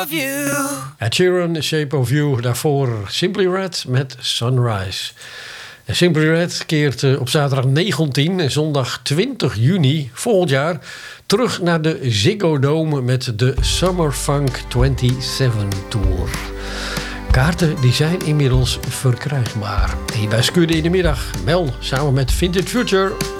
of You. Ed Sheeran, Shape of You. Daarvoor Simply Red met Sunrise. En Simply Red keert op zaterdag 19 en zondag 20 juni volgend jaar terug naar de Ziggo Dome met de Summer Funk 27 Tour. Kaarten die zijn inmiddels verkrijgbaar. Hier bij Skudde in de middag. Mel samen met Vintage Future.